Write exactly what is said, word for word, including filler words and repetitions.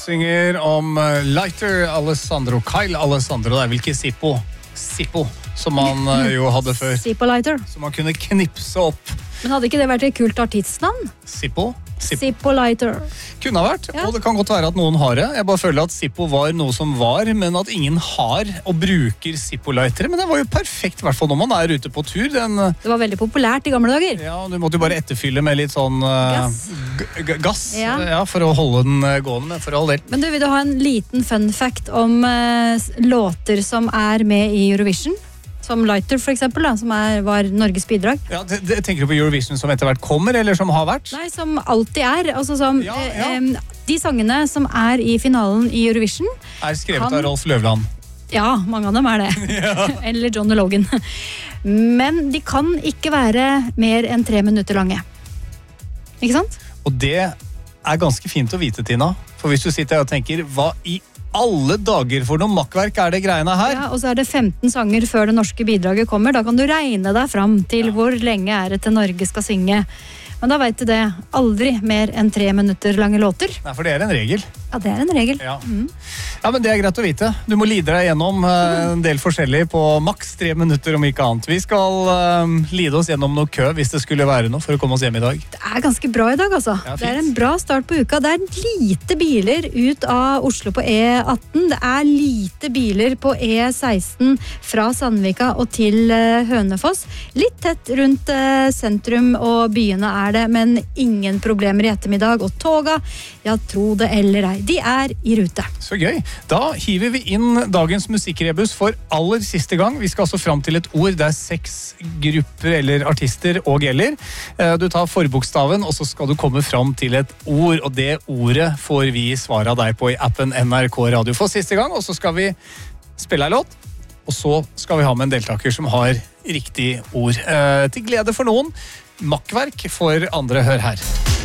synger om Lighter, Alessandro, Kyle Alessandro, det er vel ikke Sippo, Sippo, som han jo hadde før. Sippo Lighter. Som han kunne knipse opp. Men hadde ikke det vært et kult artistnavn? Sippo? Sippo. Sippo Lighter. Kunne ha vært, Ja. og det kan godt være at noen har det. Jeg bare føler at Sippo var noe som var, men at ingen har og bruker Sippo-lightere. Men det var jo perfekt, i hvert fall når man er ute på tur. Den, Det var veldig populært i gamle dager. ja, du måtte jo bare etterfylle med litt sånn uh, Gass. g- g- gass Ja. ja, for å holde den uh, gående, men for all del. Men du, vil du ha en liten fun fact om eh, s- låter som er med i Eurovision? Som Lighter, for eksempel, da, som er, var Norges bidrag. Ja, det, det, tenker du på Eurovision som etter hvert kommer, eller som har vært? Nei, som alltid er. Altså som, Ja, eh, ja. em, de sangene som er i finalen i Eurovision, Er skrevet Han- av Rolf Løvland. ja, mange av dem er det. Eller John Logan. Men de kan ikke være mer enn tre minutter lange. Ikke sant? Og det er ganske fint å vite, Tina. For hvis du sitter her og tenker, hva i alle dager for noe makkverk er det greiene her? Ja, og så er det femten sanger før det norske bidraget kommer. Da kan du regne deg fram til hvor lenge er det til Norge skal synge. Men da vet du det. Aldri mer enn tre minutter lange låter. Nei, for det er en regel. Ja, det er en regel. Ja. ja, men det er greit å vite. Du må lide deg gjennom eh, en del forskjellig på maks tre minutter om ikke annet. Vi skal eh, lide oss gjennom noe kø hvis det skulle være noe for å komme oss hjem i dag. Det er ganske bra i dag, altså. Ja, fint. Det er en bra start på uka. Det er lite biler ut av Oslo på E atten. Det er lite biler på E seksten fra Sandvika og til eh, Hønefoss. Litt tett rundt eh, sentrum og byene er det, men ingen problemer i ettermiddag. Og toga, ja, tro det eller ei, de er i rute. Så gøy. Da hiver vi inn dagens musikkrebus for aller siste gang. Vi skal altså fram til et ord. Det er seks grupper eller artister og gjelder. Eh, Du tar forbokstaven, og så skal du komme fram til et ord, og det ordet får vi svar av deg på i appen N R K Radio for siste gang, og så skal vi spille en låt, og så skal vi ha med en deltaker som har riktig ord. Eh, Til glede for noen, makkverk for andre. Hør her.